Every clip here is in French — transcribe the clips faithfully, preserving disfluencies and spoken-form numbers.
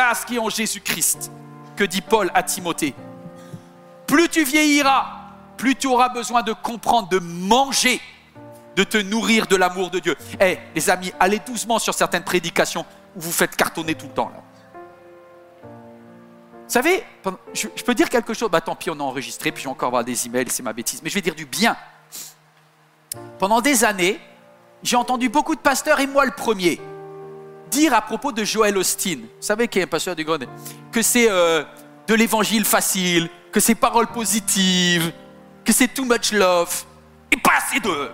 grâce qui est en Jésus-Christ, que dit Paul à Timothée. Plus tu vieilliras, plus tu auras besoin de comprendre, de manger, de te nourrir de l'amour de Dieu. Eh, hey, les amis, allez doucement sur certaines prédications où vous faites cartonner tout le temps. Là. Vous savez, je, je peux dire quelque chose, bah tant pis, on a enregistré, puis je vais encore avoir des emails, c'est ma bêtise, mais je vais dire du bien. Pendant des années, j'ai entendu beaucoup de pasteurs, et moi le premier, dire à propos de Joel Osteen, vous savez qui est un pasteur du Grenelle, que c'est euh, de l'évangile facile, que c'est paroles positives, que c'est too much love, et pas assez de...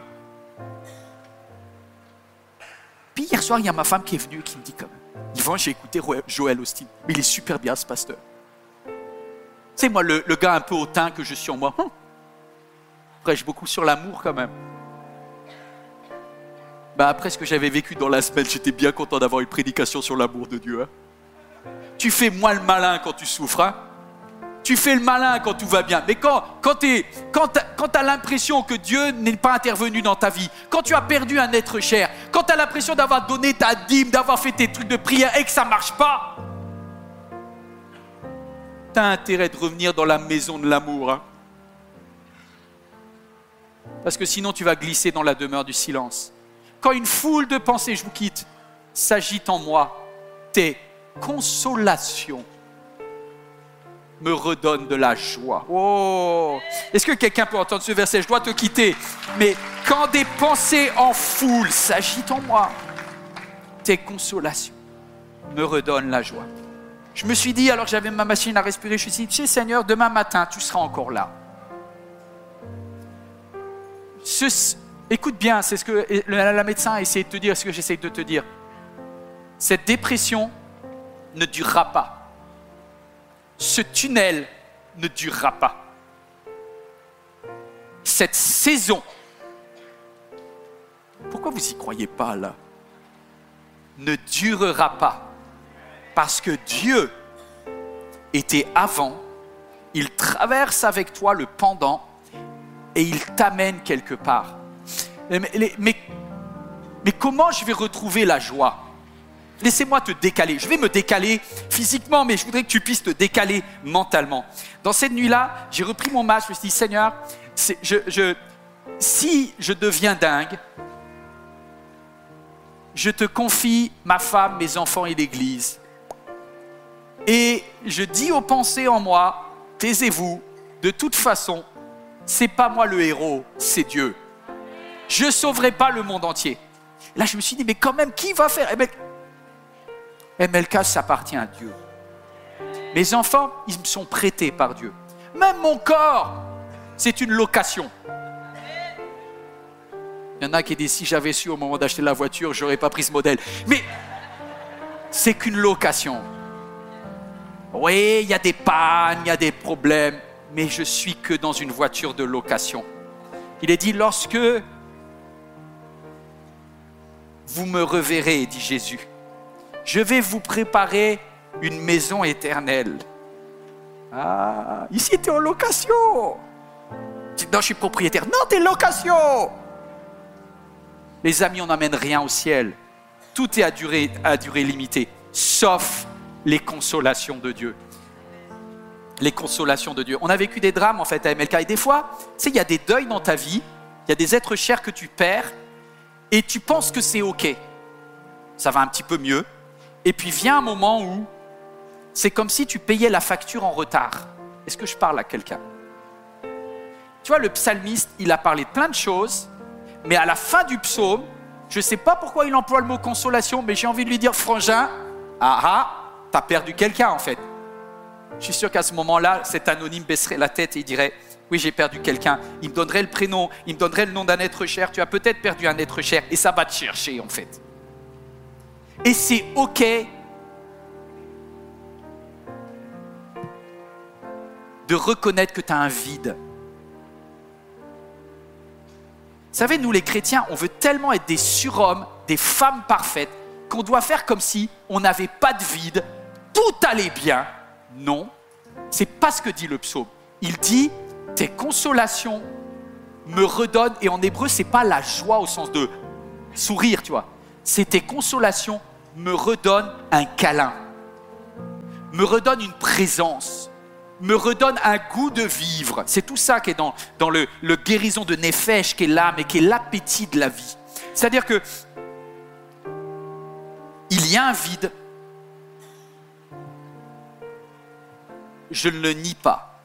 Puis hier soir, il y a ma femme qui est venue et qui me dit comme Yvan, j'ai écouté Joel Osteen, mais il est super bien ce pasteur. C'est moi le, le gars un peu hautain que je suis en moi. Hum. Prêche beaucoup sur l'amour quand même. Ben après ce que j'avais vécu dans la semaine, j'étais bien content d'avoir une prédication sur l'amour de Dieu. Hein. Tu fais moins le malin quand tu souffres. Hein. Tu fais le malin quand tout va bien. Mais quand, quand tu quand as l'impression que Dieu n'est pas intervenu dans ta vie, quand tu as perdu un être cher, quand tu as l'impression d'avoir donné ta dîme, d'avoir fait tes trucs de prière et que ça ne marche pas, tu as intérêt de revenir dans la maison de l'amour. Hein. Parce que sinon tu vas glisser dans la demeure du silence. Quand une foule de pensées, je vous quitte, s'agite en moi, tes consolations me redonnent de la joie. Oh! Est-ce que quelqu'un peut entendre ce verset? Je dois te quitter. Mais quand des pensées en foule s'agitent en moi, tes consolations me redonnent la joie. Je me suis dit, alors que j'avais ma machine à respirer, je me suis dit, tu sais Seigneur, demain matin, tu seras encore là. Ce... Écoute bien, c'est ce que la médecin a essayé de te dire, ce que j'essaie de te dire. Cette dépression ne durera pas. Ce tunnel ne durera pas. Cette saison, pourquoi vous n'y croyez pas là? Ne durera pas. Parce que Dieu était avant, il traverse avec toi le pendant et il t'amène quelque part. Mais, mais, mais comment je vais retrouver la joie? Laissez-moi te décaler. Je vais me décaler physiquement, mais je voudrais que tu puisses te décaler mentalement. Dans cette nuit-là, j'ai repris mon masque, je me suis dit, Seigneur, je, je, si je deviens dingue, je te confie ma femme, mes enfants et l'Église. Et je dis aux pensées en moi, taisez-vous, de toute façon, c'est pas moi le héros, c'est Dieu. Je ne sauverai pas le monde entier. Là, je me suis dit, mais quand même, qui va faire? M L K, ça appartient à Dieu. Mes enfants, ils me sont prêtés par Dieu. Même mon corps, c'est une location. Il y en a qui disent, si j'avais su au moment d'acheter la voiture, je n'aurais pas pris ce modèle. Mais c'est qu'une location. Oui, il y a des pannes, il y a des problèmes, mais je suis que dans une voiture de location. Il est dit, lorsque vous me reverrez, dit Jésus, je vais vous préparer une maison éternelle. Ah, ici tu es en location. Tu dis, non, je suis propriétaire. Non, tu es location. Les amis, on n'amène rien au ciel. Tout est à durée, à durée limitée, sauf les consolations de Dieu. Les consolations de Dieu. On a vécu des drames en fait à M L K. Et des fois, tu sais, il y a des deuils dans ta vie, il y a des êtres chers que tu perds, et tu penses que c'est OK. Ça va un petit peu mieux. Et puis vient un moment où c'est comme si tu payais la facture en retard. Est-ce que je parle à quelqu'un? Tu vois, le psalmiste, il a parlé de plein de choses, mais à la fin du psaume, je ne sais pas pourquoi il emploie le mot consolation, mais j'ai envie de lui dire, frangin, ah ah, t'as perdu quelqu'un en fait. Je suis sûr qu'à ce moment-là, cet anonyme baisserait la tête et il dirait, oui, j'ai perdu quelqu'un. Il me donnerait le prénom, il me donnerait le nom d'un être cher. Tu as peut-être perdu un être cher et ça va te chercher en fait. Et c'est OK de reconnaître que tu as un vide. Vous savez, nous les chrétiens, on veut tellement être des surhommes, des femmes parfaites, qu'on doit faire comme si on n'avait pas de vide, tout allait bien. Non, c'est pas ce que dit le psaume. Il dit, tes consolations me redonnent, et en hébreu, c'est pas la joie au sens de sourire, tu vois. C'est tes consolations me redonnent un câlin. me redonne une présence, me redonne un goût de vivre. C'est tout ça qui est dans, dans le, le guérison de Nefesh, qui est l'âme et qui est l'appétit de la vie. C'est-à-dire que il y a un vide, je ne le nie pas.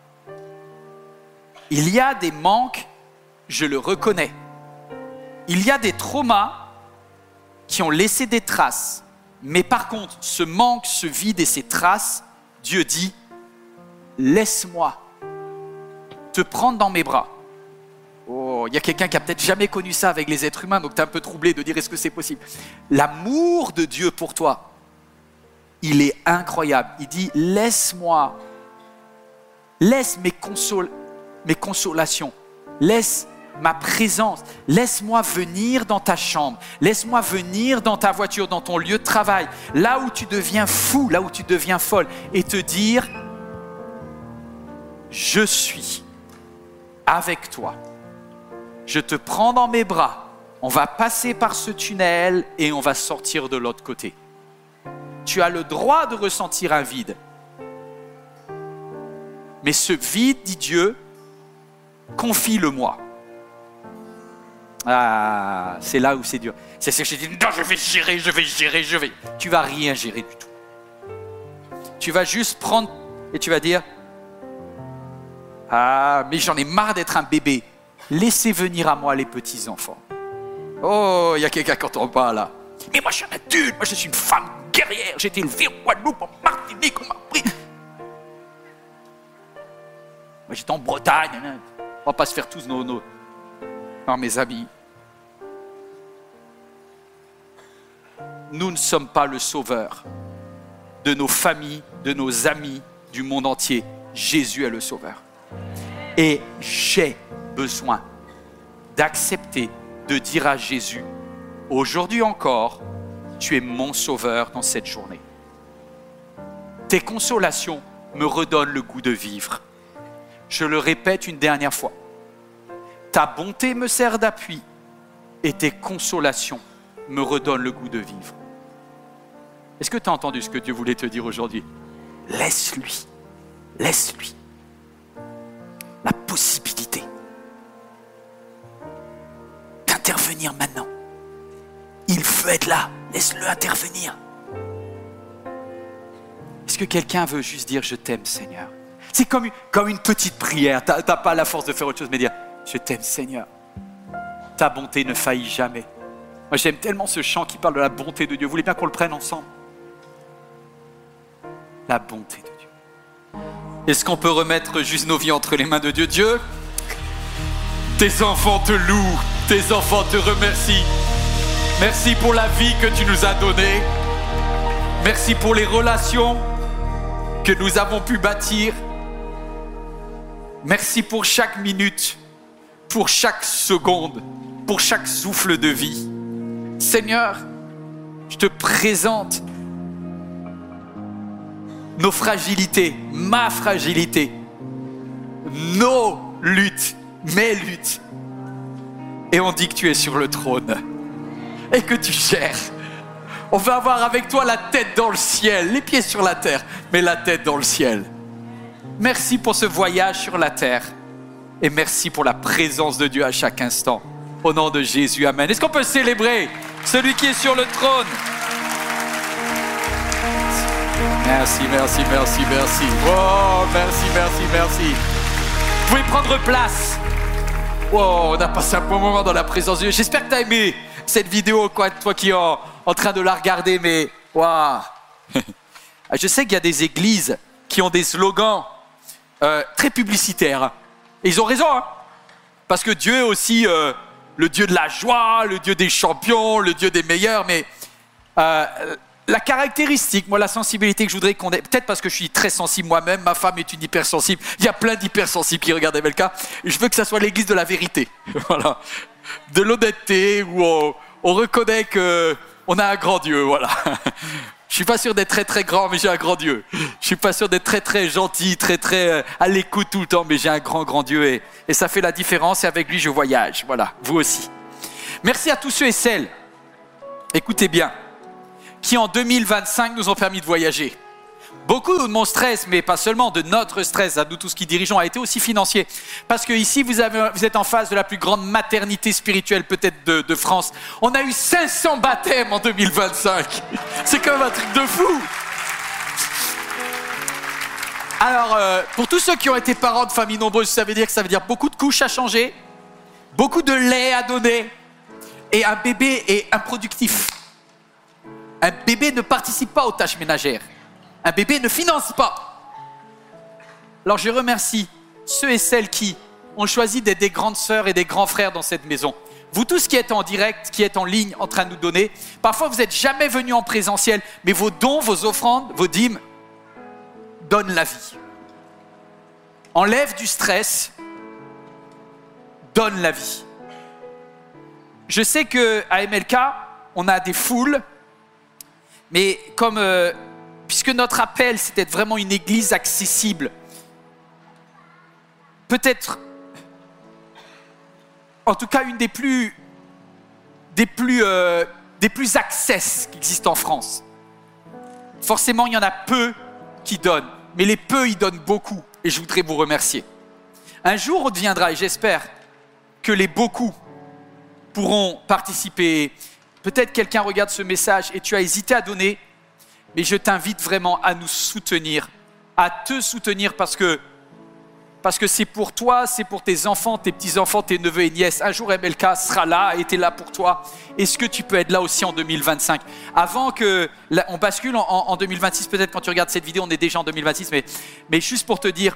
Il y a des manques, je le reconnais. Il y a des traumas qui ont laissé des traces. Mais par contre, ce manque, ce vide et ces traces, Dieu dit, laisse-moi te prendre dans mes bras. Oh, il y a quelqu'un qui a peut-être jamais connu ça avec les êtres humains, donc tu es un peu troublé de dire est-ce que c'est possible. L'amour de Dieu pour toi, il est incroyable. Il dit, laisse-moi, laisse mes, consol- mes consolations, laisse ma présence, laisse-moi venir dans ta chambre, laisse-moi venir dans ta voiture, dans ton lieu de travail, là où tu deviens fou, là où tu deviens folle, et te dire, je suis avec toi, je te prends dans mes bras, on va passer par ce tunnel et on va sortir de l'autre côté. Tu as le droit de ressentir un vide, mais ce vide, dit Dieu, confie-le-moi. Ah, c'est là où c'est dur. C'est ce que je dis, non, je vais gérer, je vais gérer, je vais. Tu vas rien gérer du tout. Tu vas juste prendre et tu vas dire, ah, mais j'en ai marre d'être un bébé. Laissez venir à moi les petits enfants. Oh, il y a quelqu'un qui entend pas là. Mais moi je suis un adulte, moi je suis une femme guerrière. J'ai été élevée en Guadeloupe, en Martinique, on m'a pris. Moi j'étais en Bretagne. Hein. On va pas se faire tous nos, nos... Non, mes amis. Nous ne sommes pas le sauveur de nos familles, de nos amis, du monde entier. Jésus est le sauveur. Et j'ai besoin d'accepter de dire à Jésus, aujourd'hui encore, tu es mon sauveur dans cette journée. Tes consolations me redonnent le goût de vivre. Je le répète une dernière fois. Ta bonté me sert d'appui et tes consolations me redonnent le goût de vivre. Est-ce que tu as entendu ce que Dieu voulait te dire aujourd'hui? Laisse-lui, laisse-lui la possibilité d'intervenir maintenant. Il veut être là, laisse-le intervenir. Est-ce que quelqu'un veut juste dire « Je t'aime, Seigneur » ? C'est comme une, comme une petite prière, tu n'as pas la force de faire autre chose, mais dire « Je t'aime, Seigneur, ta bonté ne faillit jamais. » Moi, j'aime tellement ce chant qui parle de la bonté de Dieu. Vous voulez bien qu'on le prenne ensemble? La bonté de Dieu. Est-ce qu'on peut remettre juste nos vies entre les mains de Dieu? Dieu, tes enfants te louent, tes enfants te remercient. Merci pour la vie que tu nous as donnée. Merci pour les relations que nous avons pu bâtir. Merci pour chaque minute, pour chaque seconde, pour chaque souffle de vie. Seigneur, je te présente nos fragilités, ma fragilité, nos luttes, mes luttes. Et on dit que tu es sur le trône et que tu gères. On va avoir avec toi la tête dans le ciel, les pieds sur la terre, mais la tête dans le ciel. Merci pour ce voyage sur la terre et merci pour la présence de Dieu à chaque instant. Au nom de Jésus, amen. Est-ce qu'on peut célébrer celui qui est sur le trône? Merci, merci, merci, merci. Oh, merci, merci, merci. Vous pouvez prendre place. Oh, on a passé un bon moment dans la présence de Dieu. J'espère que tu as aimé cette vidéo, quoi, toi qui es en, en train de la regarder, mais waouh. Je sais qu'il y a des églises qui ont des slogans euh, très publicitaires. Et ils ont raison, hein, parce que Dieu est aussi euh, le Dieu de la joie, le Dieu des champions, le Dieu des meilleurs, mais euh, la caractéristique, moi, la sensibilité que je voudrais qu'on ait, peut-être parce que je suis très sensible moi-même, ma femme est une hypersensible, il y a plein d'hypersensibles qui regardent M L K, je veux que ça soit l'église de la vérité, voilà, de l'honnêteté, où on, on reconnaît qu'on a un grand Dieu, voilà. Je suis pas sûr d'être très très grand, mais j'ai un grand Dieu. Je suis pas sûr d'être très très gentil, très très à l'écoute tout le temps, mais j'ai un grand grand Dieu et, et ça fait la différence et avec lui je voyage, voilà, vous aussi. Merci à tous ceux et celles, écoutez bien, qui en deux mille vingt-cinq nous ont permis de voyager. Beaucoup de mon stress, mais pas seulement, de notre stress, à nous tous qui dirigeons, a été aussi financier. Parce que ici, vous, avez, vous êtes en face de la plus grande maternité spirituelle peut-être de, de France. On a eu cinq cents baptêmes en deux mille vingt-cinq. C'est quand même un truc de fou. Alors, euh, pour tous ceux qui ont été parents de familles nombreuses, ça veut dire que ça veut dire beaucoup de couches à changer, beaucoup de lait à donner, et un bébé est improductif. Un bébé ne participe pas aux tâches ménagères. Un bébé ne finance pas. Alors je remercie ceux et celles qui ont choisi d'être des grandes sœurs et des grands frères dans cette maison. Vous tous qui êtes en direct, qui êtes en ligne en train de nous donner, parfois vous n'êtes jamais venus en présentiel, mais vos dons, vos offrandes, vos dîmes donnent la vie. Enlève du stress, donne la vie. Je sais qu'à M L K, on a des foules, mais comme, euh, puisque notre appel, c'est d'être vraiment une église accessible, peut-être, en tout cas, une des plus, des plus, euh, des plus access qui existent en France. Forcément, il y en a peu qui donnent, mais les peu, ils donnent beaucoup, et je voudrais vous remercier. Un jour, on deviendra, et j'espère que les beaucoup pourront participer. Peut-être quelqu'un regarde ce message et tu as hésité à donner, mais je t'invite vraiment à nous soutenir, à te soutenir parce que parce que c'est pour toi, c'est pour tes enfants, tes petits-enfants, tes neveux et nièces. Un jour, M L K sera là, et est là pour toi. Est-ce que tu peux être là aussi en deux mille vingt-cinq? Avant que on bascule en, en deux mille vingt-six, peut-être quand tu regardes cette vidéo, on est déjà en deux mille vingt-six, mais, mais juste pour te dire,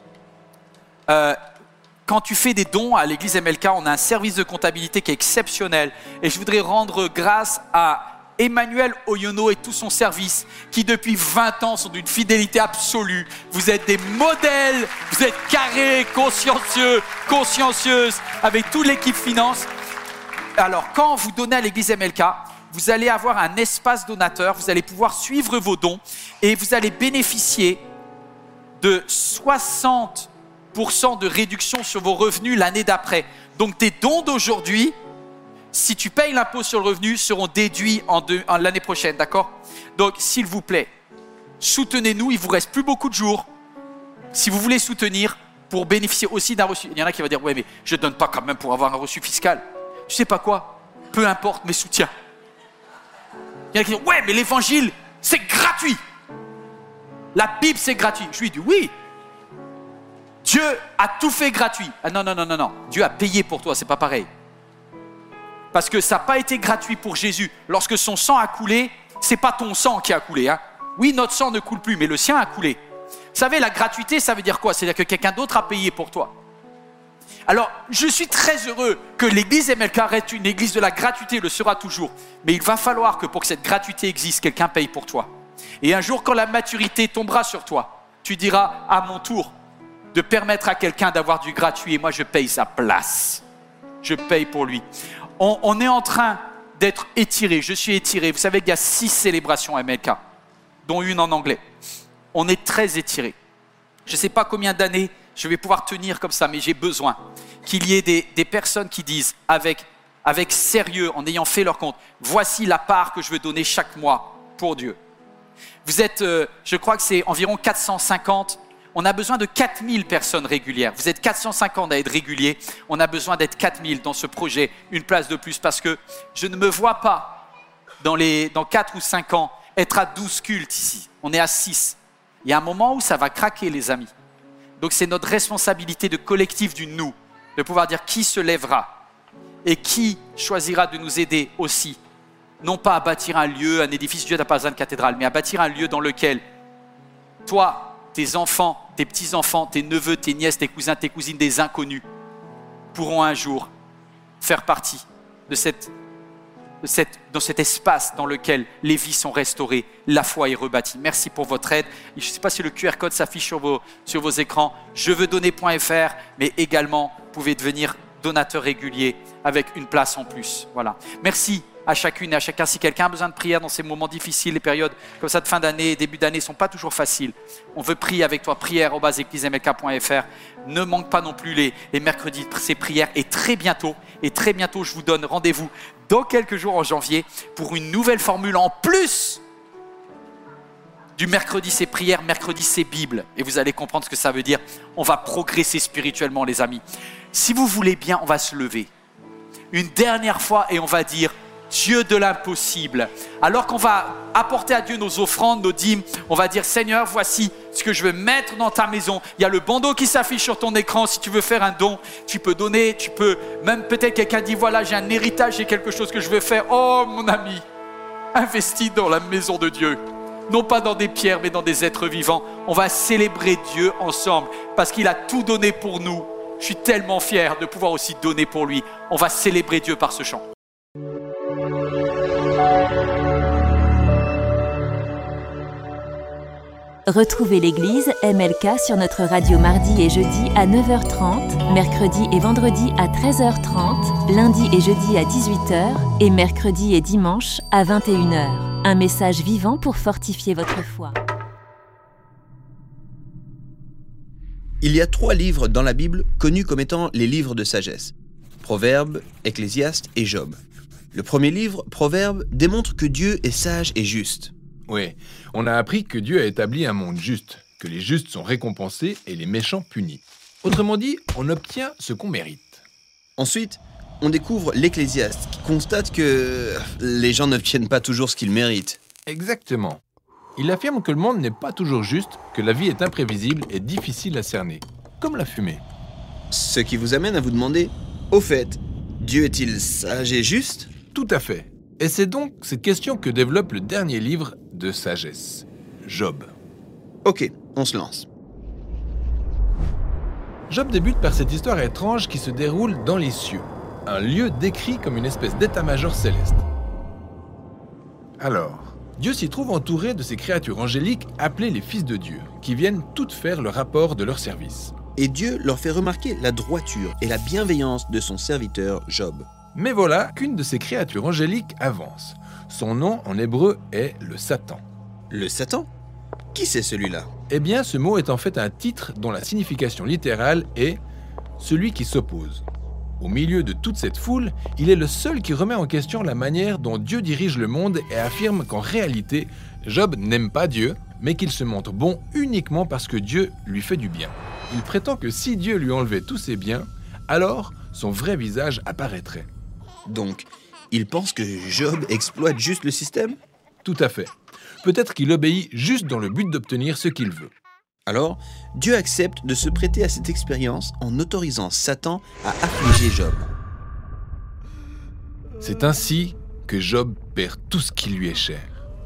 euh, quand tu fais des dons à l'église M L K, on a un service de comptabilité qui est exceptionnel. Et je voudrais rendre grâce à Emmanuel Oyono et tout son service, qui depuis vingt ans sont d'une fidélité absolue. Vous êtes des modèles, vous êtes carrés, consciencieux, consciencieuses, avec toute l'équipe finance. Alors, quand vous donnez à l'église M L K, vous allez avoir un espace donateur, vous allez pouvoir suivre vos dons et vous allez bénéficier de soixante pour cent de réduction sur vos revenus l'année d'après. Donc, tes dons d'aujourd'hui, si tu payes l'impôt sur le revenu, seront déduits en, deux, en l'année prochaine, d'accord? Donc, s'il vous plaît, soutenez-nous, il ne vous reste plus beaucoup de jours. Si vous voulez soutenir, pour bénéficier aussi d'un reçu. Il y en a qui vont dire, ouais, mais je ne donne pas quand même pour avoir un reçu fiscal. Je ne sais pas quoi, peu importe, mais soutiens. Il y en a qui disent, ouais, mais l'évangile, c'est gratuit. La Bible, c'est gratuit. Je lui dis, oui. Dieu a tout fait gratuit. Ah non, non, non, non, non. Dieu a payé pour toi, c'est pas pareil. Parce que ça n'a pas été gratuit pour Jésus. Lorsque son sang a coulé, ce n'est pas ton sang qui a coulé. Hein. Oui, notre sang ne coule plus, mais le sien a coulé. Vous savez, la gratuité, ça veut dire quoi? C'est-à-dire que quelqu'un d'autre a payé pour toi. Alors, je suis très heureux que l'église M L K reste une église de la gratuité, le sera toujours. Mais il va falloir que pour que cette gratuité existe, quelqu'un paye pour toi. Et un jour, quand la maturité tombera sur toi, tu diras, à mon tour, de permettre à quelqu'un d'avoir du gratuit et moi, je paye sa place. Je paye pour lui. On, on est en train d'être étiré. Je suis étiré. Vous savez qu'il y a six célébrations à M L K, dont une en anglais. On est très étiré. Je ne sais pas combien d'années je vais pouvoir tenir comme ça, mais j'ai besoin qu'il y ait des, des personnes qui disent avec, avec sérieux, en ayant fait leur compte, voici la part que je veux donner chaque mois pour Dieu. Vous êtes, euh, je crois que c'est environ quatre cent cinquante. On a besoin de quatre mille personnes régulières. Vous êtes quatre cent cinquante à être réguliers. On a besoin d'être quatre mille dans ce projet, une place de plus, parce que je ne me vois pas dans, les, dans quatre ou cinq ans être à douze cultes ici. On est à six. Il y a un moment où ça va craquer, les amis. Donc c'est notre responsabilité de collectif du nous, de pouvoir dire qui se lèvera et qui choisira de nous aider aussi. Non pas à bâtir un lieu, un édifice, Dieu n'a pas besoin de cathédrale, mais à bâtir un lieu dans lequel toi, tes enfants, tes petits-enfants, tes neveux, tes nièces, tes cousins, tes cousines, des inconnus pourront un jour faire partie de, cette, de cette, dans cet espace dans lequel les vies sont restaurées, la foi est rebâtie. Merci pour votre aide. Je ne sais pas si le Q R code s'affiche sur vos, sur vos écrans. je veux donner point F R, mais également, vous pouvez devenir donateur régulier avec une place en plus. Voilà. Merci à chacune et à chacun. Si quelqu'un a besoin de prière dans ces moments difficiles, les périodes comme ça de fin d'année, début d'année ne sont pas toujours faciles. On veut prier avec toi. Prière arobase église m l k point f r. Ne manque pas non plus les, les mercredis de ces prières. Et très bientôt, et très bientôt, je vous donne rendez-vous dans quelques jours en janvier pour une nouvelle formule en plus Du mercredi, c'est prière, mercredi, c'est Bible. Et vous allez comprendre ce que ça veut dire. On va progresser spirituellement, les amis. Si vous voulez bien, on va se lever. Une dernière fois et on va dire Dieu de l'impossible. Alors qu'on va apporter à Dieu nos offrandes, nos dîmes, on va dire Seigneur, voici ce que je veux mettre dans ta maison. Il y a le bandeau qui s'affiche sur ton écran. Si tu veux faire un don, tu peux donner, tu peux, même peut-être quelqu'un dit voilà, j'ai un héritage, j'ai quelque chose que je veux faire. Oh mon ami, investis dans la maison de Dieu. Non pas dans des pierres, mais dans des êtres vivants. On va célébrer Dieu ensemble parce qu'il a tout donné pour nous. Je suis tellement fier de pouvoir aussi donner pour lui. On va célébrer Dieu par ce chant. Retrouvez l'église M L K sur notre radio mardi et jeudi à neuf heures trente, mercredi et vendredi à treize heures trente, lundi et jeudi à dix-huit heures et mercredi et dimanche à vingt et une heures. Un message vivant pour fortifier votre foi. Il y a trois livres dans la Bible connus comme étant les livres de sagesse. Proverbes, Ecclésiaste et Job. Le premier livre, Proverbes, démontre que Dieu est sage et juste. Oui, on a appris que Dieu a établi un monde juste, que les justes sont récompensés et les méchants punis. Autrement dit, on obtient ce qu'on mérite. Ensuite, on découvre l'Ecclésiaste qui constate que les gens n'obtiennent pas toujours ce qu'ils méritent. Exactement. Il affirme que le monde n'est pas toujours juste, que la vie est imprévisible et difficile à cerner, comme la fumée. Ce qui vous amène à vous demander, au fait, Dieu est-il sage et juste ? Tout à fait. Et c'est donc cette question que développe le dernier livre de sagesse, Job. Ok, on se lance. Job débute par cette histoire étrange qui se déroule dans les cieux, un lieu décrit comme une espèce d'état-major céleste. Alors, Dieu s'y trouve entouré de ces créatures angéliques appelées les fils de Dieu, qui viennent toutes faire le rapport de leur service. Et Dieu leur fait remarquer la droiture et la bienveillance de son serviteur Job. Mais voilà qu'une de ces créatures angéliques avance. Son nom en hébreu est le Satan. Le Satan ? Qui c'est celui-là ? Eh bien, ce mot est en fait un titre dont la signification littérale est « celui qui s'oppose ». Au milieu de toute cette foule, il est le seul qui remet en question la manière dont Dieu dirige le monde et affirme qu'en réalité, Job n'aime pas Dieu, mais qu'il se montre bon uniquement parce que Dieu lui fait du bien. Il prétend que si Dieu lui enlevait tous ses biens, alors son vrai visage apparaîtrait. Donc, il pense que Job exploite juste le système ? Tout à fait. Peut-être qu'il obéit juste dans le but d'obtenir ce qu'il veut. Alors, Dieu accepte de se prêter à cette expérience en autorisant Satan à affliger Job. C'est ainsi que Job perd tout ce qui lui est cher.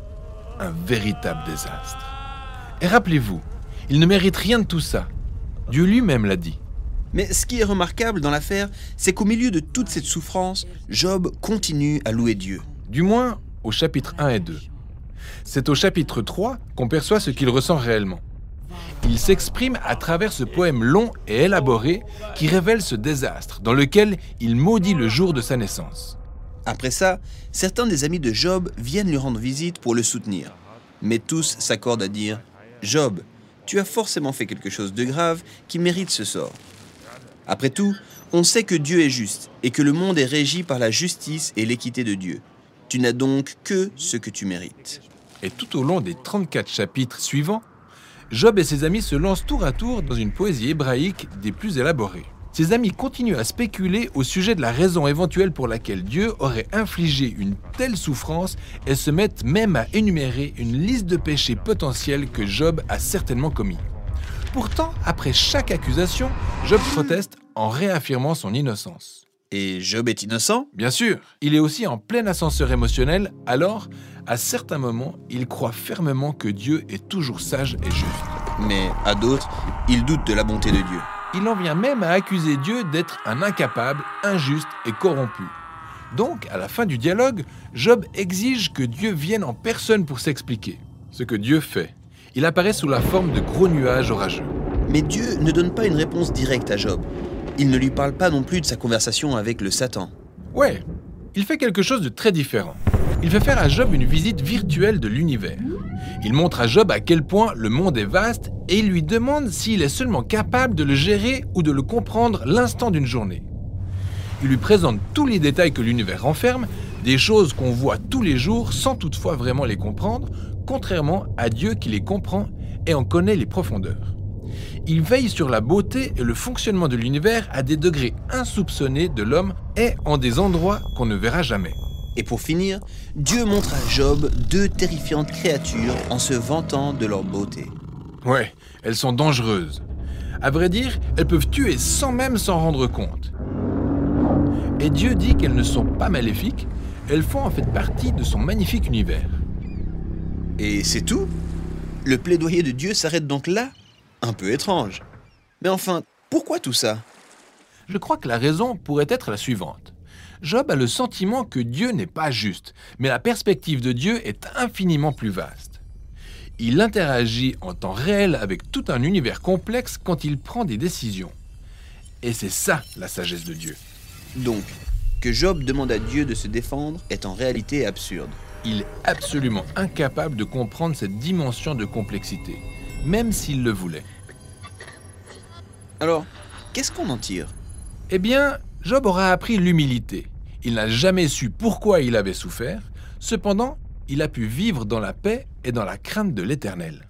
Un véritable désastre. Et rappelez-vous, il ne mérite rien de tout ça. Dieu lui-même l'a dit. Mais ce qui est remarquable dans l'affaire, c'est qu'au milieu de toute cette souffrance, Job continue à louer Dieu. Du moins, au chapitre un et deux. C'est au chapitre trois qu'on perçoit ce qu'il ressent réellement. Il s'exprime à travers ce poème long et élaboré qui révèle ce désastre dans lequel il maudit le jour de sa naissance. Après ça, certains des amis de Job viennent lui rendre visite pour le soutenir. Mais tous s'accordent à dire « Job, tu as forcément fait quelque chose de grave qui mérite ce sort. » Après tout, on sait que Dieu est juste et que le monde est régi par la justice et l'équité de Dieu. Tu n'as donc que ce que tu mérites. Et tout au long des trente-quatre chapitres suivants, Job et ses amis se lancent tour à tour dans une poésie hébraïque des plus élaborées. Ses amis continuent à spéculer au sujet de la raison éventuelle pour laquelle Dieu aurait infligé une telle souffrance et se mettent même à énumérer une liste de péchés potentiels que Job a certainement commis. Pourtant, après chaque accusation, Job proteste en réaffirmant son innocence. Et Job est innocent ? Bien sûr, il est aussi en plein ascenseur émotionnel, alors, à certains moments, il croit fermement que Dieu est toujours sage et juste. Mais à d'autres, il doute de la bonté de Dieu. Il en vient même à accuser Dieu d'être un incapable, injuste et corrompu. Donc, à la fin du dialogue, Job exige que Dieu vienne en personne pour s'expliquer. Ce que Dieu fait. Il apparaît sous la forme de gros nuages orageux. Mais Dieu ne donne pas une réponse directe à Job. Il ne lui parle pas non plus de sa conversation avec le Satan. Ouais, il fait quelque chose de très différent. Il fait faire à Job une visite virtuelle de l'univers. Il montre à Job à quel point le monde est vaste et il lui demande s'il est seulement capable de le gérer ou de le comprendre l'instant d'une journée. Il lui présente tous les détails que l'univers renferme, des choses qu'on voit tous les jours sans toutefois vraiment les comprendre, contrairement à Dieu qui les comprend et en connaît les profondeurs. Il veille sur la beauté et le fonctionnement de l'univers à des degrés insoupçonnés de l'homme et en des endroits qu'on ne verra jamais. Et pour finir, Dieu montre à Job deux terrifiantes créatures en se vantant de leur beauté. Ouais, elles sont dangereuses. À vrai dire, elles peuvent tuer sans même s'en rendre compte. Et Dieu dit qu'elles ne sont pas maléfiques, elles font en fait partie de son magnifique univers. Et c'est tout ? Le plaidoyer de Dieu s'arrête donc là ? Un peu étrange. Mais enfin, pourquoi tout ça ? Je crois que la raison pourrait être la suivante. Job a le sentiment que Dieu n'est pas juste, mais la perspective de Dieu est infiniment plus vaste. Il interagit en temps réel avec tout un univers complexe quand il prend des décisions. Et c'est ça la sagesse de Dieu. Donc, que Job demande à Dieu de se défendre est en réalité absurde. Il est absolument incapable de comprendre cette dimension de complexité, même s'il le voulait. Alors, qu'est-ce qu'on en tire ? Eh bien, Job aura appris l'humilité. Il n'a jamais su pourquoi il avait souffert. Cependant, il a pu vivre dans la paix et dans la crainte de l'Éternel.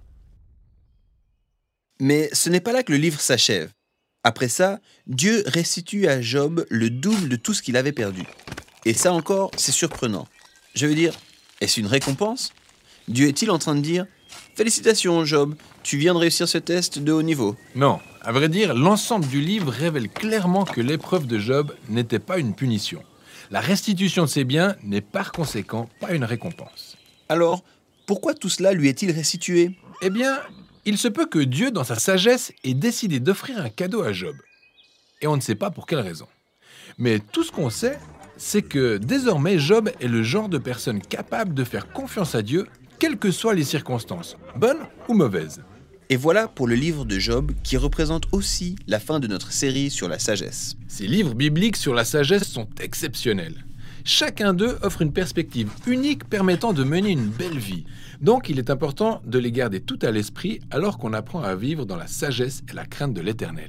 Mais ce n'est pas là que le livre s'achève. Après ça, Dieu restitue à Job le double de tout ce qu'il avait perdu. Et ça encore, c'est surprenant. Je veux dire, est-ce une récompense ? Dieu est-il en train de dire « Félicitations Job, tu viens de réussir ce test de haut niveau ». Non, à vrai dire, l'ensemble du livre révèle clairement que l'épreuve de Job n'était pas une punition. La restitution de ses biens n'est par conséquent pas une récompense. Alors, pourquoi tout cela lui est-il restitué ? Eh bien, il se peut que Dieu, dans sa sagesse, ait décidé d'offrir un cadeau à Job. Et on ne sait pas pour quelle raison. Mais tout ce qu'on sait, c'est que désormais Job est le genre de personne capable de faire confiance à Dieu, quelles que soient les circonstances, bonnes ou mauvaises. Et voilà pour le livre de Job qui représente aussi la fin de notre série sur la sagesse. Ces livres bibliques sur la sagesse sont exceptionnels. Chacun d'eux offre une perspective unique permettant de mener une belle vie. Donc il est important de les garder tout à l'esprit alors qu'on apprend à vivre dans la sagesse et la crainte de l'Éternel.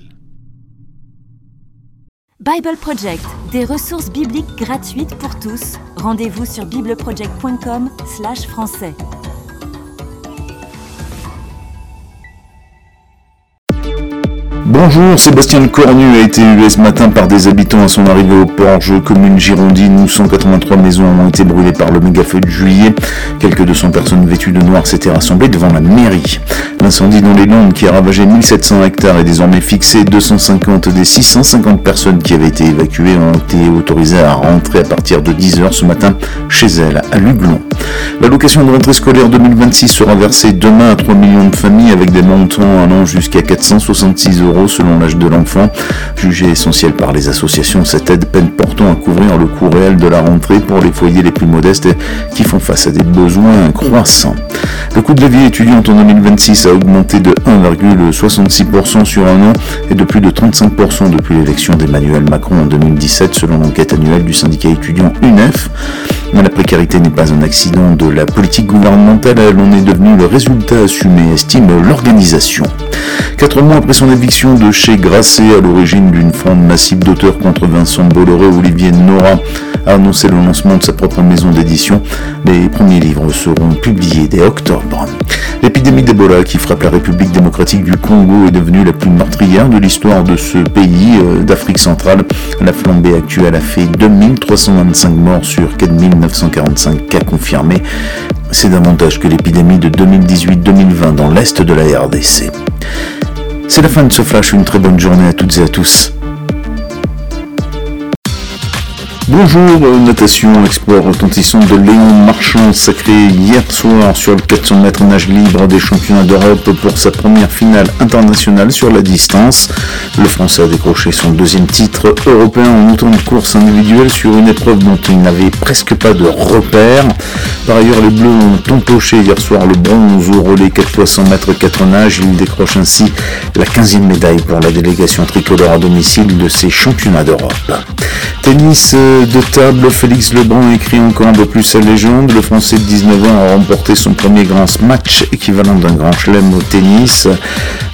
Bible Project, des ressources bibliques gratuites pour tous. Rendez-vous sur bibleproject point com slash français. Bonjour, Sébastien Cornu a été hué ce matin par des habitants à son arrivée au Porge, commune girondine, où cent quatre-vingt-trois maisons ont été brûlées par le méga-feu de juillet. Quelques deux cents personnes vêtues de noir s'étaient rassemblées devant la mairie. L'incendie dans les Landes, qui a ravagé mille sept cents hectares, est désormais fixé. deux cent cinquante des six cent cinquante personnes qui avaient été évacuées ont été autorisées à rentrer à partir de dix heures ce matin chez elles, à Luglon. L'allocation de rentrée scolaire deux mille vingt-six sera versée demain à trois millions de familles avec des montants allant jusqu'à quatre cent soixante-six euros selon l'âge de l'enfant. Jugée essentielle par les associations, cette aide peine pourtant à couvrir le coût réel de la rentrée pour les foyers les plus modestes qui font face à des besoins croissants. Le coût de la vie étudiante en deux mille vingt-six a augmenté de un virgule soixante-six pour cent sur un an et de plus de trente-cinq pour cent depuis l'élection d'Emmanuel Macron en deux mille dix-sept selon l'enquête annuelle du syndicat étudiant U N E F. Mais la précarité n'est pas un accident de la politique gouvernementale, elle en est devenue le résultat assumé, estime l'organisation. Quatre mois après son éviction de chez Grasset, à l'origine d'une fronde massive d'auteurs contre Vincent Bolloré, Olivier Nora a annoncé le lancement de sa propre maison d'édition. Les premiers livres seront publiés dès octobre. L'épidémie d'Ebola qui frappe la République démocratique du Congo est devenue la plus meurtrière de l'histoire de ce pays d'Afrique centrale. La flambée actuelle a fait deux mille trois cent vingt-cinq morts sur quatre mille neuf cent quarante-cinq cas confirmés. C'est davantage que l'épidémie de deux mille dix-huit deux mille vingt dans l'est de la R D C. C'est la fin de ce flash, une très bonne journée à toutes et à tous. Bonjour, natation, exploit retentissant de Léon Marchand, sacré hier soir sur le quatre cents mètres nage libre des championnats d'Europe pour sa première finale internationale sur la distance. Le Français a décroché son deuxième titre européen en autant de courses individuelles sur une épreuve dont il n'avait presque pas de repères. Par ailleurs, les Bleus ont empoché hier soir le bronze au relais quatre fois cent mètres quatre nages. Il décroche ainsi la quinzième médaille pour la délégation tricolore à domicile de ces championnats d'Europe. Tennis de table, Félix Lebrun écrit encore un peu plus sa légende. Le Français de dix-neuf ans a remporté son premier grand match équivalent d'un grand chelem au tennis.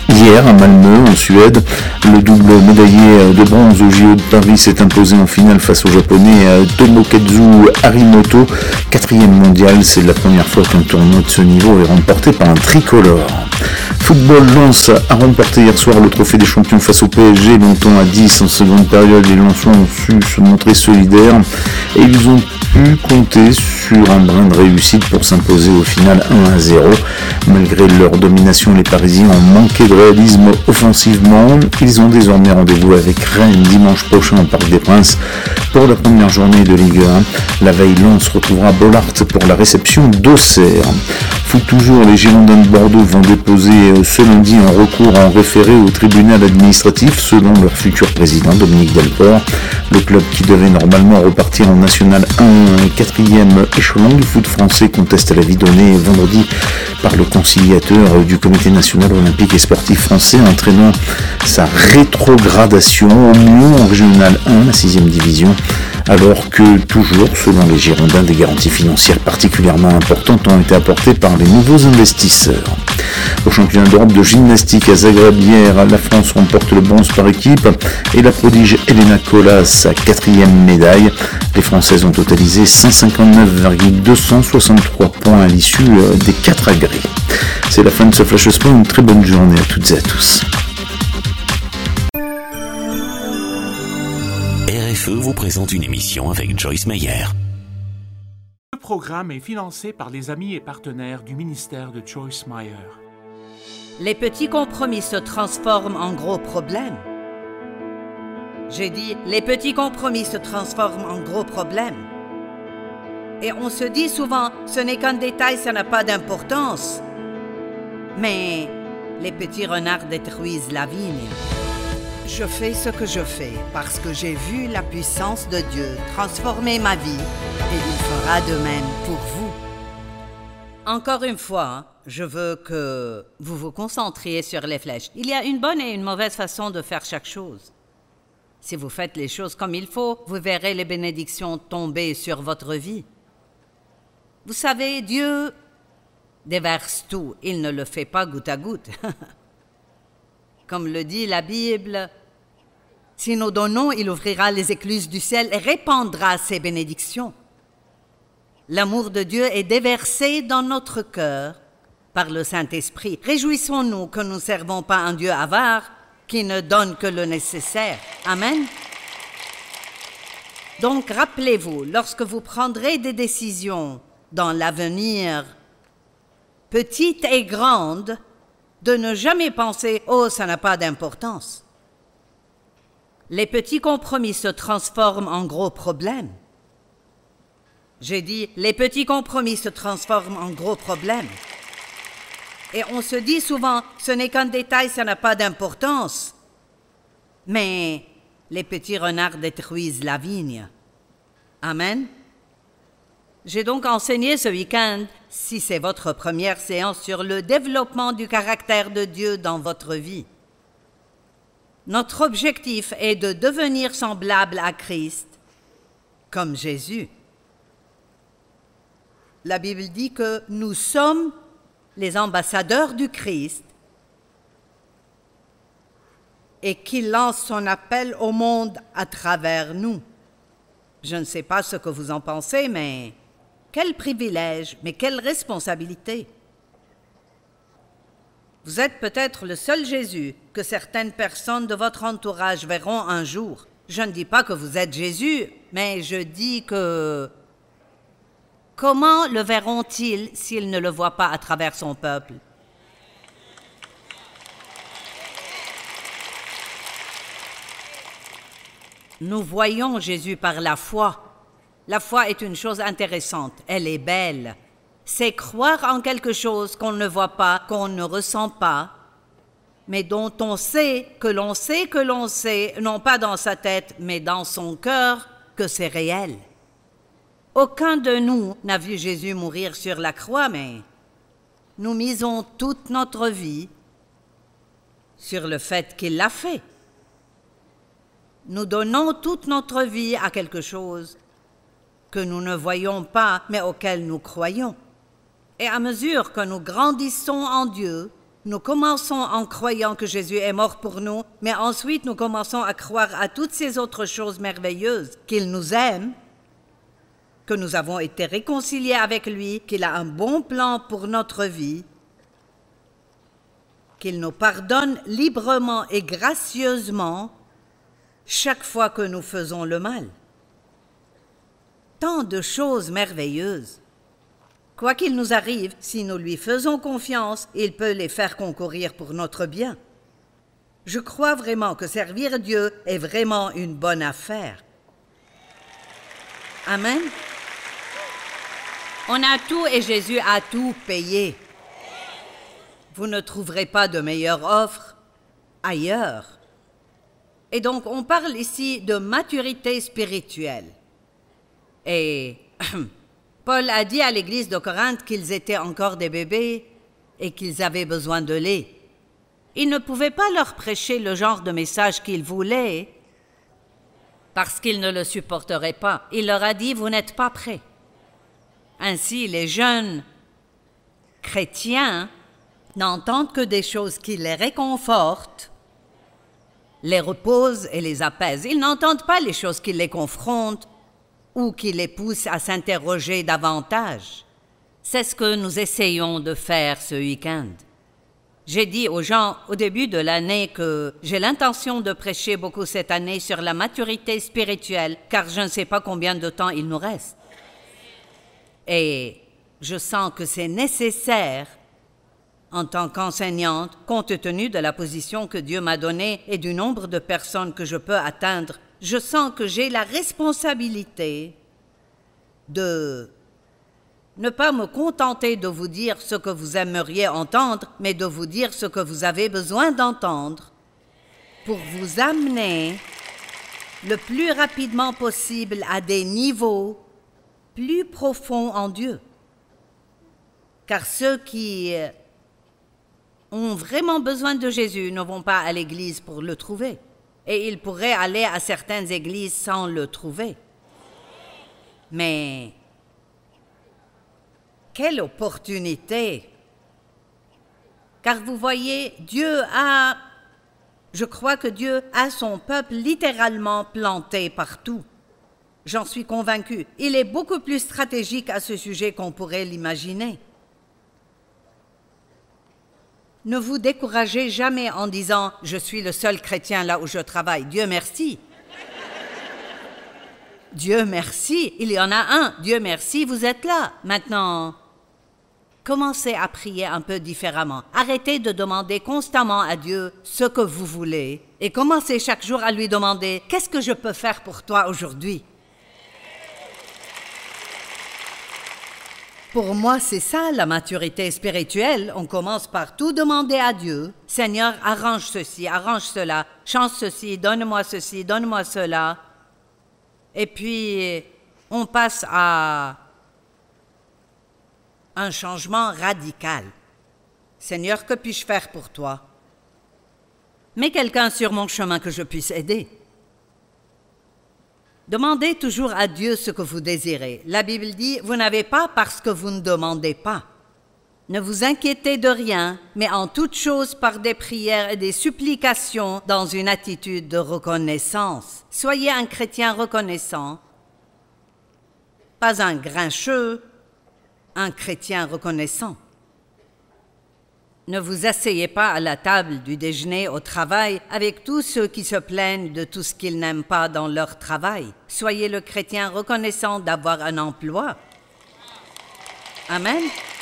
Hier, à Malmö, en Suède, le double médaillé de bronze au J O de Paris s'est imposé en finale face au japonais Tomokazu Harimoto, quatrième mondial. C'est la première fois qu'un tournoi de ce niveau est remporté par un tricolore. Football, Lens a remporté hier soir le trophée des champions face au P S G, longtemps à dix en seconde période. Les Lensois ont su se montrer solidaires et ils ont pu compter sur un brin de réussite pour s'imposer au final un à zéro. Malgré leur domination, les Parisiens ont manqué de réalisme offensivement. Ils ont désormais rendez-vous avec Rennes dimanche prochain au Parc des Princes pour la première journée de Ligue un. La veille, Lens retrouvera Bollaert pour la réception d'Auxerre. Foot toujours, les Girondins de Bordeaux vont déposer ce lundi un recours en référé au tribunal administratif selon leur futur président Dominique Delport. Le club qui devait normalement repartir en National un, quatrième échelon du foot français, conteste l'avis donné vendredi par le conciliateur du Comité national olympique et sportif français, entraînant sa rétrogradation au mieux en Régional un, la sixième division, alors que toujours, selon les Girondins, des garanties financières particulièrement importantes ont été apportées par les nouveaux investisseurs. Au championnat d'Europe de gymnastique à Zagreb hier, la France remporte le bronze par équipe et la prodige Elena Colas sa quatrième médaille. Les Françaises ont totalisé cent cinquante-neuf virgule deux cent soixante-trois points à l'issue des quatre agrès. C'est la fin de ce Flash Sport, une très bonne journée à toutes et à tous. R F E vous présente une émission avec Joyce Meyer. Le programme est financé par les amis et partenaires du ministère de Joyce Meyer. Les petits compromis se transforment en gros problèmes. J'ai dit, les petits compromis se transforment en gros problèmes. Et on se dit souvent, ce n'est qu'un détail, ça n'a pas d'importance. Mais les petits renards détruisent la vigne. Je fais ce que je fais parce que j'ai vu la puissance de Dieu transformer ma vie et il fera de même pour vous. Encore une fois, je veux que vous vous concentriez sur les flèches. Il y a une bonne et une mauvaise façon de faire chaque chose. Si vous faites les choses comme il faut, vous verrez les bénédictions tomber sur votre vie. Vous savez, Dieu déverse tout, il ne le fait pas goutte à goutte. Comme le dit la Bible, si nous donnons, il ouvrira les écluses du ciel et répandra ses bénédictions. L'amour de Dieu est déversé dans notre cœur par le Saint-Esprit. Réjouissons-nous que nous ne servons pas un Dieu avare qui ne donne que le nécessaire. Amen. Donc, rappelez-vous, lorsque vous prendrez des décisions dans l'avenir, petites et grandes, de ne jamais penser « Oh, ça n'a pas d'importance ». Les petits compromis se transforment en gros problèmes. J'ai dit, les petits compromis se transforment en gros problèmes. Et on se dit souvent, ce n'est qu'un détail, ça n'a pas d'importance. Mais les petits renards détruisent la vigne. Amen. J'ai donc enseigné ce week-end, si c'est votre première séance, sur le développement du caractère de Dieu dans votre vie. Notre objectif est de devenir semblable à Christ, comme Jésus. La Bible dit que nous sommes les ambassadeurs du Christ et qu'il lance son appel au monde à travers nous. Je ne sais pas ce que vous en pensez, mais quel privilège, mais quelle responsabilité. Vous êtes peut-être le seul Jésus que certaines personnes de votre entourage verront un jour. Je ne dis pas que vous êtes Jésus, mais je dis que... Comment le verront-ils s'ils ne le voient pas à travers son peuple? Nous voyons Jésus par la foi. La foi est une chose intéressante, elle est belle. C'est croire en quelque chose qu'on ne voit pas, qu'on ne ressent pas, mais dont on sait que l'on sait que l'on sait, non pas dans sa tête, mais dans son cœur, que c'est réel. Aucun de nous n'a vu Jésus mourir sur la croix, mais nous misons toute notre vie sur le fait qu'il l'a fait. Nous donnons toute notre vie à quelque chose que nous ne voyons pas, mais auquel nous croyons. Et à mesure que nous grandissons en Dieu, Nous commençons en croyant que Jésus est mort pour nous, mais ensuite nous commençons à croire à toutes ces autres choses merveilleuses, qu'il nous aime, que nous avons été réconciliés avec lui, qu'il a un bon plan pour notre vie, qu'il nous pardonne librement et gracieusement chaque fois que nous faisons le mal. Tant de choses merveilleuses. Quoi qu'il nous arrive, si nous lui faisons confiance, il peut les faire concourir pour notre bien. Je crois vraiment que servir Dieu est vraiment une bonne affaire. Amen. On a tout et Jésus a tout payé. Vous ne trouverez pas de meilleure offre ailleurs. Et donc, on parle ici de maturité spirituelle. Et Paul a dit à l'église de Corinthe qu'ils étaient encore des bébés et qu'ils avaient besoin de lait. Il ne pouvait pas leur prêcher le genre de message qu'ils voulaient parce qu'ils ne le supporteraient pas. Il leur a dit « Vous n'êtes pas prêts ». Ainsi, les jeunes chrétiens n'entendent que des choses qui les réconfortent, les reposent et les apaisent. Ils n'entendent pas les choses qui les confrontent ou qui les poussent à s'interroger davantage. C'est ce que nous essayons de faire ce week-end. J'ai dit aux gens au début de l'année que j'ai l'intention de prêcher beaucoup cette année sur la maturité spirituelle, car je ne sais pas combien de temps il nous reste. Et je sens que c'est nécessaire en tant qu'enseignante, compte tenu de la position que Dieu m'a donnée et du nombre de personnes que je peux atteindre, je sens que j'ai la responsabilité de ne pas me contenter de vous dire ce que vous aimeriez entendre, mais de vous dire ce que vous avez besoin d'entendre pour vous amener le plus rapidement possible à des niveaux plus profonds en Dieu. Car ceux qui ont vraiment besoin de Jésus ne vont pas à l'église pour le trouver. Et ils pourraient aller à certaines églises sans le trouver. Mais quelle opportunité! Car vous voyez, Dieu a... Je crois que Dieu a son peuple littéralement planté partout. J'en suis convaincue. Il est beaucoup plus stratégique à ce sujet qu'on pourrait l'imaginer. Ne vous découragez jamais en disant « Je suis le seul chrétien là où je travaille. Dieu merci. » Dieu merci, il y en a un. Dieu merci, vous êtes là. Maintenant, commencez à prier un peu différemment. Arrêtez de demander constamment à Dieu ce que vous voulez et commencez chaque jour à lui demander « Qu'est-ce que je peux faire pour toi aujourd'hui ?» Pour moi, c'est ça la maturité spirituelle. On commence par tout demander à Dieu. « Seigneur, arrange ceci, arrange cela, change ceci, donne-moi ceci, donne-moi cela. » Et puis, on passe à un changement radical. « Seigneur, que puis-je faire pour toi? » Mets quelqu'un sur mon chemin que je puisse aider. Demandez toujours à Dieu ce que vous désirez. La Bible dit, vous n'avez pas parce que vous ne demandez pas. Ne vous inquiétez de rien, mais en toute chose par des prières et des supplications dans une attitude de reconnaissance. Soyez un chrétien reconnaissant, pas un grincheux, un chrétien reconnaissant. Ne vous asseyez pas à la table du déjeuner au travail avec tous ceux qui se plaignent de tout ce qu'ils n'aiment pas dans leur travail. Soyez le chrétien reconnaissant d'avoir un emploi. Amen.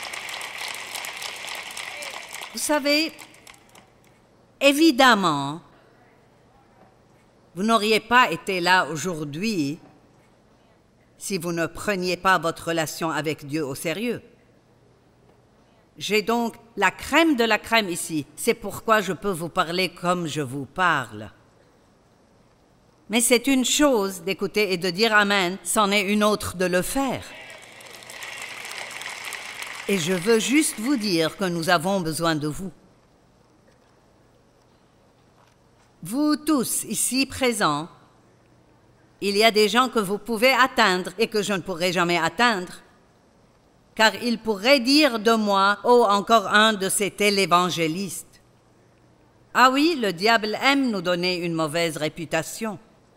Vous savez, évidemment, vous n'auriez pas été là aujourd'hui si vous ne preniez pas votre relation avec Dieu au sérieux. J'ai donc la crème de la crème ici. C'est pourquoi je peux vous parler comme je vous parle. Mais c'est une chose d'écouter et de dire Amen, c'en est une autre de le faire. Et je veux juste vous dire que nous avons besoin de vous. Vous tous ici présents, il y a des gens que vous pouvez atteindre et que je ne pourrai jamais atteindre, car il pourrait dire de moi, oh, encore un de ces télévangélistes. Ah oui, le diable aime nous donner une mauvaise réputation.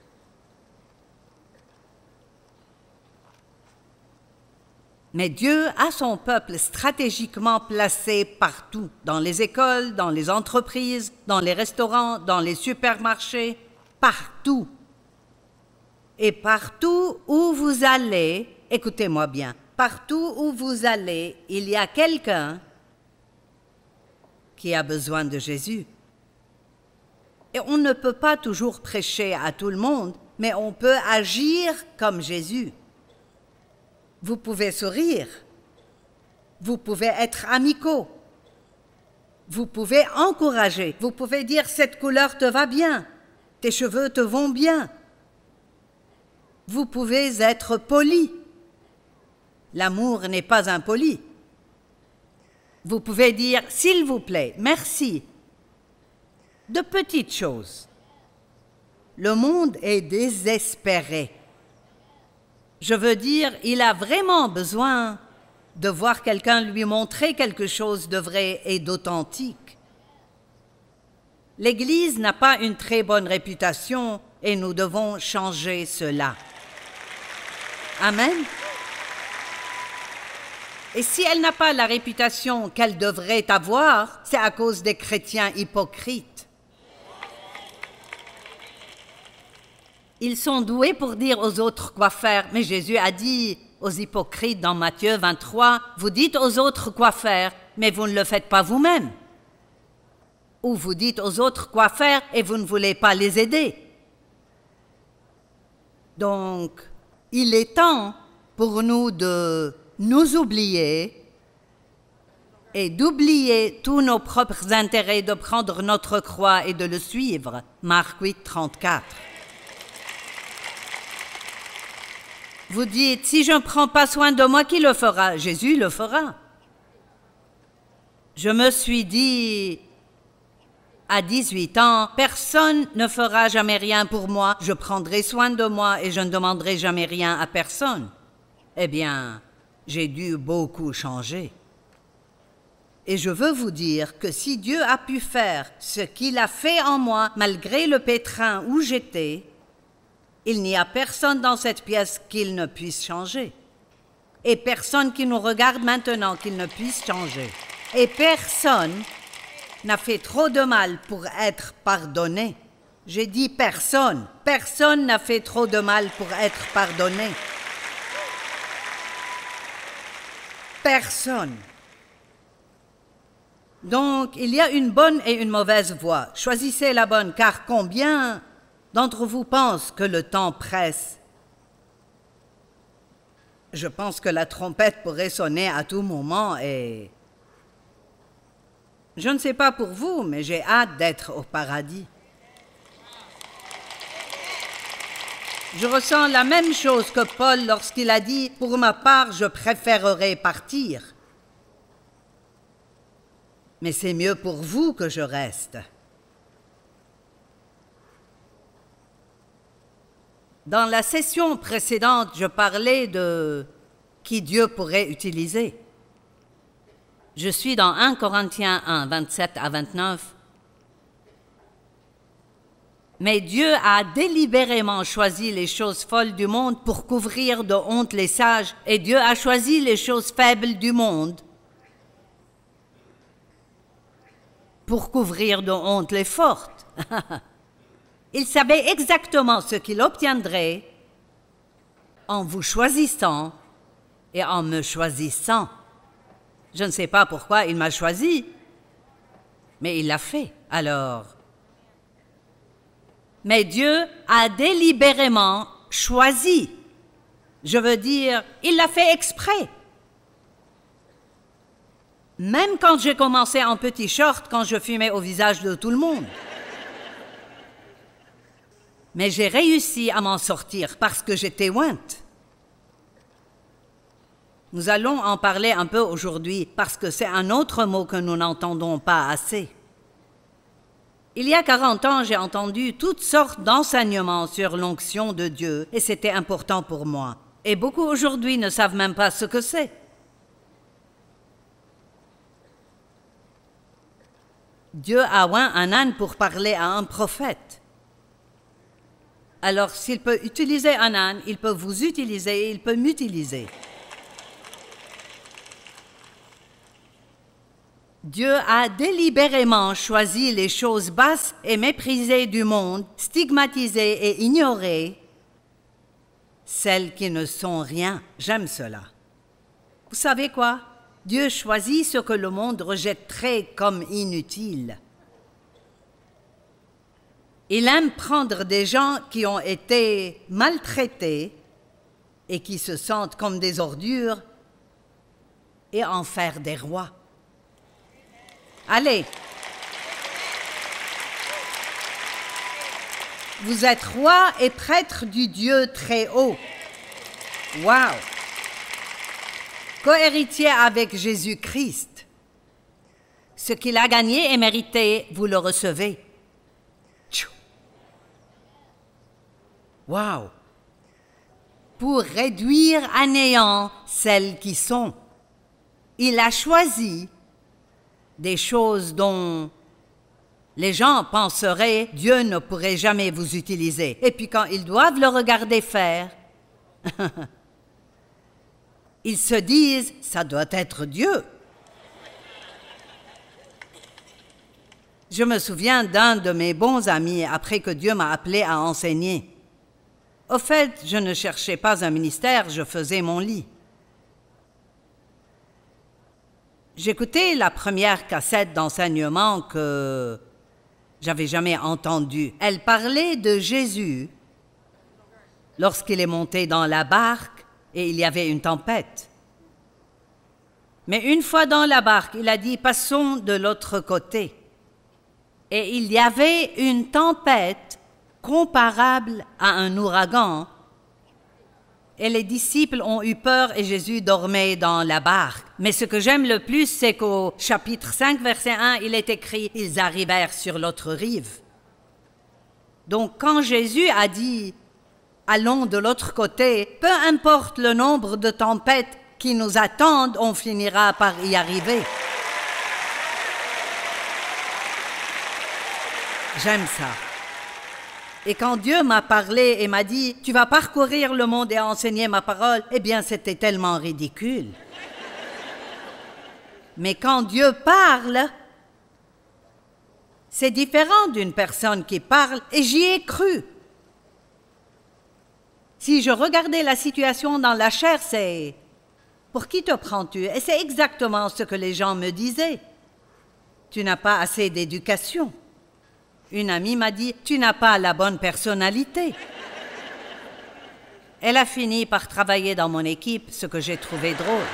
Mais Dieu a son peuple stratégiquement placé partout, dans les écoles, dans les entreprises, dans les restaurants, dans les supermarchés, partout. Et partout où vous allez, écoutez-moi bien, partout où vous allez, il y a quelqu'un qui a besoin de Jésus. Et on ne peut pas toujours prêcher à tout le monde, mais on peut agir comme Jésus. Vous pouvez sourire, vous pouvez être amicaux, vous pouvez encourager, vous pouvez dire « cette couleur te va bien, tes cheveux te vont bien ». Vous pouvez être poli. L'amour n'est pas impoli. Vous pouvez dire « s'il vous plaît, merci ». De petites choses. Le monde est désespéré. Je veux dire, il a vraiment besoin de voir quelqu'un lui montrer quelque chose de vrai et d'authentique. L'Église n'a pas une très bonne réputation et nous devons changer cela. Amen. Et si elle n'a pas la réputation qu'elle devrait avoir, c'est à cause des chrétiens hypocrites. Ils sont doués pour dire aux autres quoi faire, mais Jésus a dit aux hypocrites dans Matthieu vingt-trois, « Vous dites aux autres quoi faire, mais vous ne le faites pas vous-même. » Ou vous dites aux autres quoi faire et vous ne voulez pas les aider. Donc, il est temps pour nous de nous oublier et d'oublier tous nos propres intérêts, de prendre notre croix et de le suivre. Marc huit, trente-quatre. Vous dites, si je ne prends pas soin de moi, qui le fera? Jésus le fera. Je me suis dit, à dix-huit ans, personne ne fera jamais rien pour moi, je prendrai soin de moi et je ne demanderai jamais rien à personne. Eh bien, j'ai dû beaucoup changer. Et je veux vous dire que si Dieu a pu faire ce qu'il a fait en moi, malgré le pétrin où j'étais, il n'y a personne dans cette pièce qu'il ne puisse changer. Et personne qui nous regarde maintenant qu'il ne puisse changer. Et personne n'a fait trop de mal pour être pardonné. J'ai dit personne. Personne n'a fait trop de mal pour être pardonné. Personne. Donc, il y a une bonne et une mauvaise voie. Choisissez la bonne, car combien d'entre vous pensent que le temps presse? Je pense que la trompette pourrait sonner à tout moment et... Je ne sais pas pour vous, mais j'ai hâte d'être au paradis. Je ressens la même chose que Paul lorsqu'il a dit « Pour ma part, je préférerais partir. » Mais c'est mieux pour vous que je reste. Dans la session précédente, je parlais de qui Dieu pourrait utiliser. Je suis dans un Corinthiens un, vingt-sept à vingt-neuf. Mais Dieu a délibérément choisi les choses folles du monde pour couvrir de honte les sages, et Dieu a choisi les choses faibles du monde pour couvrir de honte les fortes. Il savait exactement ce qu'il obtiendrait en vous choisissant et en me choisissant. Je ne sais pas pourquoi il m'a choisi, mais il l'a fait, alors. Mais Dieu a délibérément choisi. Je veux dire, il l'a fait exprès. Même quand j'ai commencé en petit short, quand je fumais au visage de tout le monde. Mais j'ai réussi à m'en sortir parce que j'étais ointe. Nous allons en parler un peu aujourd'hui parce que c'est un autre mot que nous n'entendons pas assez. Il y a quarante ans, j'ai entendu toutes sortes d'enseignements sur l'onction de Dieu et c'était important pour moi. Et beaucoup aujourd'hui ne savent même pas ce que c'est. Dieu a oint un âne pour parler à un prophète. Alors, s'il peut utiliser un âne, il peut vous utiliser et il peut m'utiliser. Dieu a délibérément choisi les choses basses et méprisées du monde, stigmatisées et ignorées, celles qui ne sont rien. J'aime cela. Vous savez quoi? Dieu choisit ce que le monde rejetterait comme inutile. Il aime prendre des gens qui ont été maltraités et qui se sentent comme des ordures et en faire des rois. Allez, vous êtes roi et prêtre du Dieu très haut. Wow! Co-héritier avec Jésus-Christ. Ce qu'il a gagné et mérité, vous le recevez. Wow! Pour réduire à néant celles qui sont. Il a choisi des choses dont les gens penseraient Dieu ne pourrait jamais vous utiliser. Et puis quand ils doivent le regarder faire, ils se disent, ça doit être Dieu. Je me souviens d'un de mes bons amis après que Dieu m'a appelé à enseigner. Au fait, je ne cherchais pas un ministère, je faisais mon lit. J'écoutais la première cassette d'enseignement que j'avais jamais entendue. Elle parlait de Jésus lorsqu'il est monté dans la barque et il y avait une tempête. Mais une fois dans la barque, il a dit « Passons de l'autre côté ». Et il y avait une tempête comparable à un ouragan. Et les disciples ont eu peur et Jésus dormait dans la barque. Mais ce que j'aime le plus, c'est qu'au chapitre cinq, verset un, il est écrit « Ils arrivèrent sur l'autre rive ». Donc quand Jésus a dit « Allons de l'autre côté », peu importe le nombre de tempêtes qui nous attendent, on finira par y arriver. J'aime ça. Et quand Dieu m'a parlé et m'a dit « Tu vas parcourir le monde et enseigner ma parole », eh bien, c'était tellement ridicule. Mais quand Dieu parle, c'est différent d'une personne qui parle et j'y ai cru. Si je regardais la situation dans la chair, c'est « Pour qui te prends-tu » Et c'est exactement ce que les gens me disaient. « Tu n'as pas assez d'éducation. » Une amie m'a dit « Tu n'as pas la bonne personnalité. » Elle a fini par travailler dans mon équipe, ce que j'ai trouvé drôle.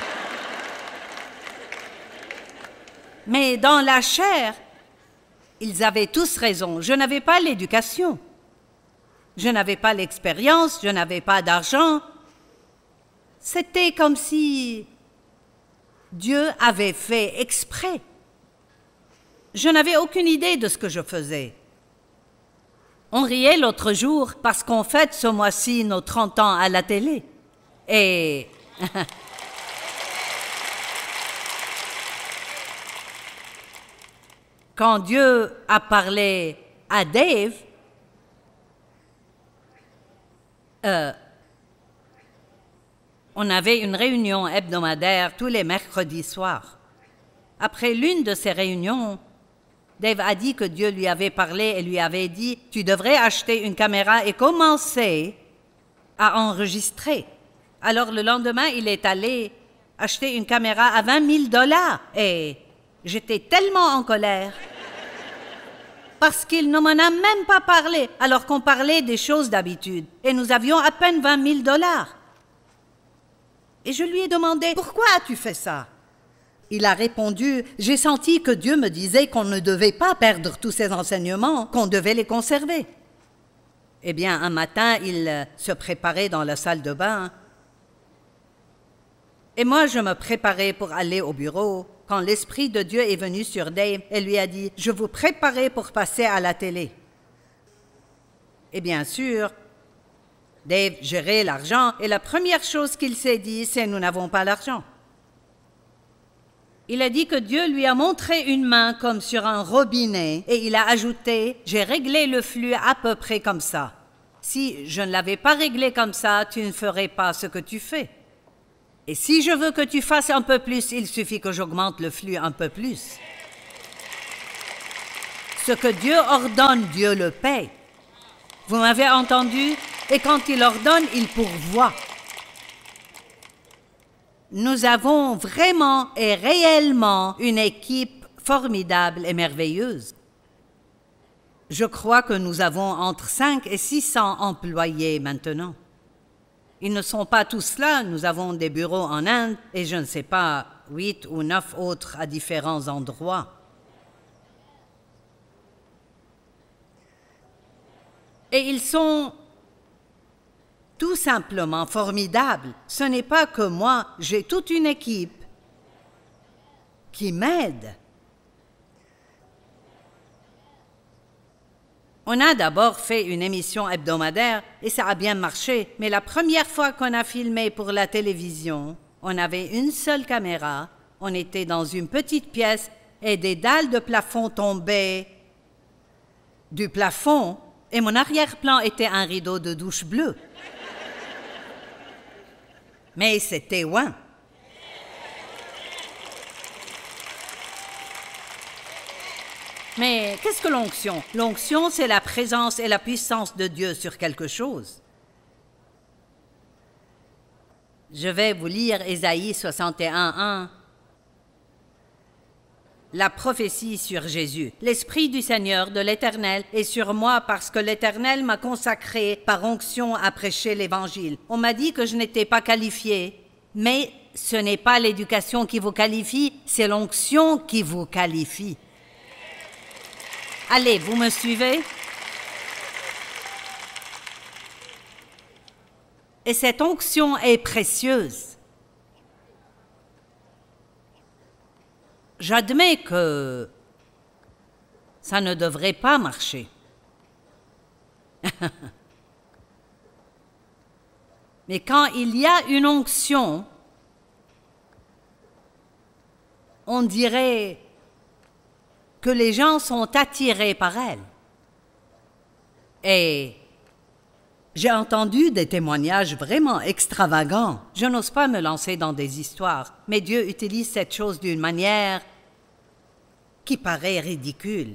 Mais dans la chair, ils avaient tous raison. Je n'avais pas l'éducation. Je n'avais pas l'expérience, je n'avais pas d'argent. C'était comme si Dieu avait fait exprès. Je n'avais aucune idée de ce que je faisais. On riait l'autre jour parce qu'on fête ce mois-ci nos trente ans à la télé. Et quand Dieu a parlé à Dave, euh, on avait une réunion hebdomadaire tous les mercredis soirs. Après l'une de ces réunions, Dave a dit que Dieu lui avait parlé et lui avait dit « Tu devrais acheter une caméra et commencer à enregistrer. » Alors le lendemain, il est allé acheter une caméra à vingt mille dollars et j'étais tellement en colère parce qu'il ne m'en a même pas parlé alors qu'on parlait des choses d'habitude et nous avions à peine vingt mille dollars. Et je lui ai demandé « Pourquoi as-tu fait ça ?» Il a répondu « J'ai senti que Dieu me disait qu'on ne devait pas perdre tous ces enseignements, qu'on devait les conserver. » Eh bien, un matin, il se préparait dans la salle de bain. Et moi, je me préparais pour aller au bureau quand l'Esprit de Dieu est venu sur Dave et lui a dit « Je vous préparais pour passer à la télé. » Et bien sûr, Dave gérait l'argent et la première chose qu'il s'est dit, c'est « Nous n'avons pas l'argent. » Il a dit que Dieu lui a montré une main comme sur un robinet et il a ajouté « J'ai réglé le flux à peu près comme ça. Si je ne l'avais pas réglé comme ça, tu ne ferais pas ce que tu fais. Et si je veux que tu fasses un peu plus, il suffit que j'augmente le flux un peu plus. Ce que Dieu ordonne, Dieu le paie. Vous m'avez entendu? Et quand il ordonne, il pourvoit. » Nous avons vraiment et réellement une équipe formidable et merveilleuse. Je crois que nous avons entre cinq et six cents employés maintenant. Ils ne sont pas tous là, nous avons des bureaux en Inde et je ne sais pas, huit ou neuf autres à différents endroits. Et ils sont tout simplement formidables. Ce n'est pas que moi, j'ai toute une équipe qui m'aide. On a d'abord fait une émission hebdomadaire et ça a bien marché, mais la première fois qu'on a filmé pour la télévision, on avait une seule caméra, on était dans une petite pièce et des dalles de plafond tombaient du plafond et mon arrière-plan était un rideau de douche bleu. Mais c'était loin. Mais qu'est-ce que l'onction? L'onction, c'est la présence et la puissance de Dieu sur quelque chose. Je vais vous lire Ésaïe soixante et un, un. La prophétie sur Jésus. L'Esprit du Seigneur, de l'Éternel, est sur moi parce que l'Éternel m'a consacré par onction à prêcher l'Évangile. On m'a dit que je n'étais pas qualifiée, mais ce n'est pas l'éducation qui vous qualifie, c'est l'onction qui vous qualifie. Allez, vous me suivez? Et cette onction est précieuse. J'admets que ça ne devrait pas marcher. Mais quand il y a une onction, on dirait que les gens sont attirés par elle. Et j'ai entendu des témoignages vraiment extravagants. Je n'ose pas me lancer dans des histoires, mais Dieu utilise cette chose d'une manière qui paraît ridicule.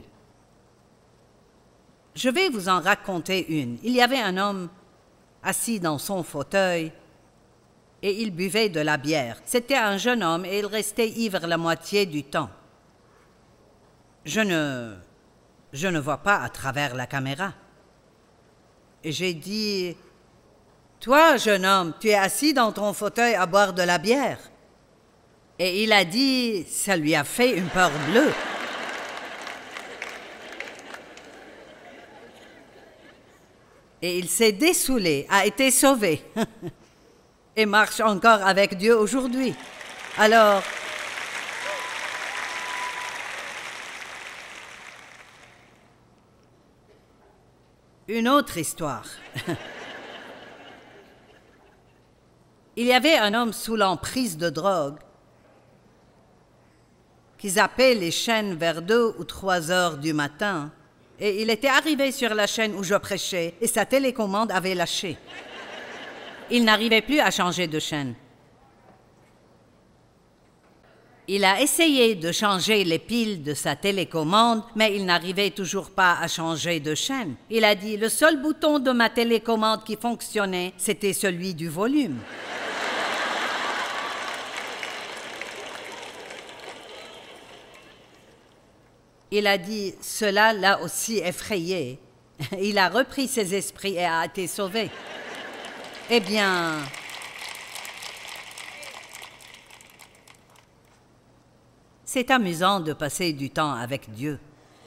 Je vais vous en raconter une. Il y avait un homme assis dans son fauteuil et il buvait de la bière. C'était un jeune homme et il restait ivre la moitié du temps. Je ne, je ne vois pas à travers la caméra. Et j'ai dit, « Toi, jeune homme, tu es assis dans ton fauteuil à boire de la bière. » Et il a dit, ça lui a fait une peur bleue. Et il s'est dessoulé, a été sauvé. Et marche encore avec Dieu aujourd'hui. Alors, une autre histoire. Il y avait un homme sous l'emprise de drogue qui zappait les chaînes vers deux ou trois heures du matin et il était arrivé sur la chaîne où je prêchais et sa télécommande avait lâché. Il n'arrivait plus à changer de chaîne. Il a essayé de changer les piles de sa télécommande, mais il n'arrivait toujours pas à changer de chaîne. Il a dit, le seul bouton de ma télécommande qui fonctionnait, c'était celui du volume. Il a dit, cela l'a aussi effrayé. Il a repris ses esprits et a été sauvé. Eh bien, c'est amusant de passer du temps avec Dieu.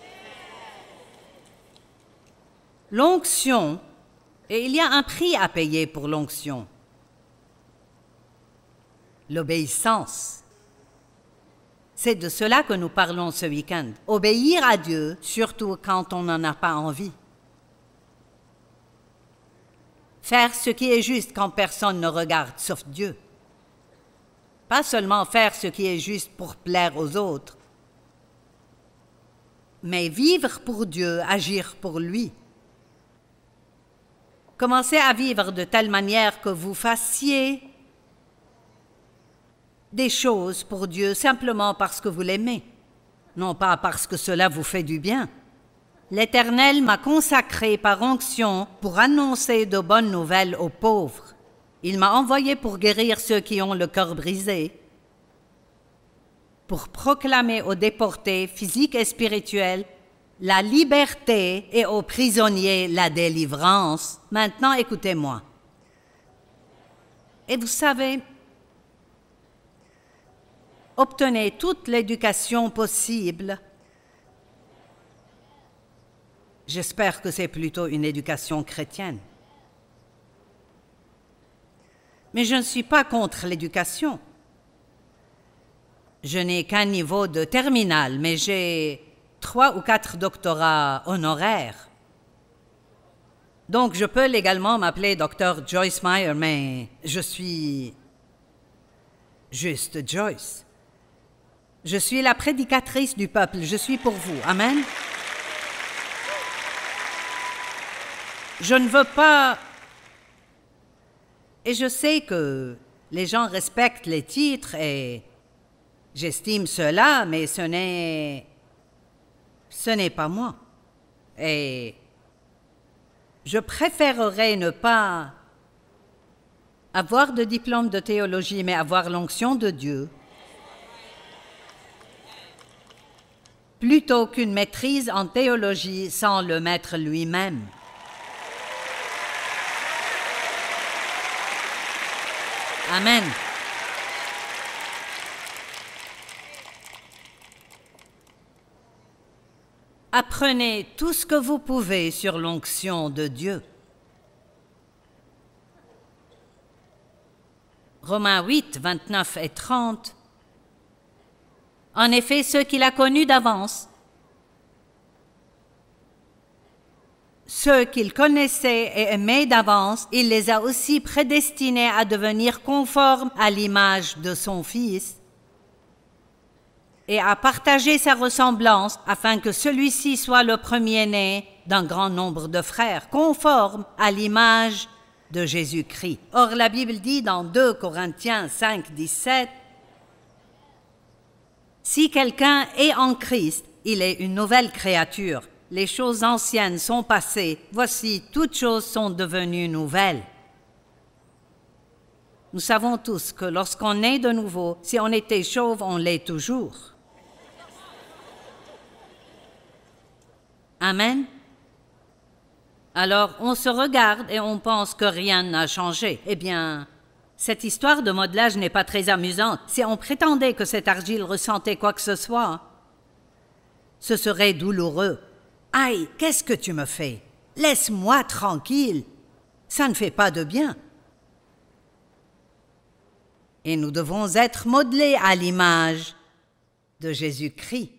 L'onction, et il y a un prix à payer pour l'onction. L'obéissance. C'est de cela que nous parlons ce week-end. Obéir à Dieu, surtout quand on n'en a pas envie. Faire ce qui est juste quand personne ne regarde, sauf Dieu. Pas seulement faire ce qui est juste pour plaire aux autres, mais vivre pour Dieu, agir pour lui. Commencez à vivre de telle manière que vous fassiez des choses pour Dieu simplement parce que vous l'aimez, non pas parce que cela vous fait du bien. L'Éternel m'a consacré par onction pour annoncer de bonnes nouvelles aux pauvres. Il m'a envoyé pour guérir ceux qui ont le cœur brisé, pour proclamer aux déportés physiques et spirituels la liberté et aux prisonniers la délivrance. Maintenant, écoutez-moi. Et vous savez, obtenez toute l'éducation possible. J'espère que c'est plutôt une éducation chrétienne. Mais je ne suis pas contre l'éducation. Je n'ai qu'un niveau de terminale, mais j'ai trois ou quatre doctorats honoraires. Donc, je peux légalement m'appeler docteur Joyce Meyer, mais je suis juste Joyce. Je suis la prédicatrice du peuple, je suis pour vous. Amen. Je ne veux pas... Et je sais que les gens respectent les titres et j'estime cela, mais ce n'est... ce n'est pas moi. Et je préférerais ne pas avoir de diplôme de théologie, mais avoir l'onction de Dieu, plutôt qu'une maîtrise en théologie sans le maître lui-même. Amen. Apprenez tout ce que vous pouvez sur l'onction de Dieu. Romains huit, vingt-neuf et trente. En effet, ceux qu'il a connus d'avance, ceux qu'il connaissait et aimait d'avance, il les a aussi prédestinés à devenir conformes à l'image de son Fils et à partager sa ressemblance afin que celui-ci soit le premier-né d'un grand nombre de frères, conformes à l'image de Jésus-Christ. Or, la Bible dit dans deux Corinthiens cinq, dix-sept, « Si quelqu'un est en Christ, il est une nouvelle créature. Les choses anciennes sont passées, voici, toutes choses sont devenues nouvelles. » Nous savons tous que lorsqu'on est de nouveau, si on était chauve, on l'est toujours. Amen. Alors, on se regarde et on pense que rien n'a changé. Eh bien, cette histoire de modelage n'est pas très amusante. Si on prétendait que cette argile ressentait quoi que ce soit, ce serait douloureux. « Aïe, qu'est-ce que tu me fais? Laisse-moi tranquille. Ça ne fait pas de bien. » Et nous devons être modelés à l'image de Jésus-Christ.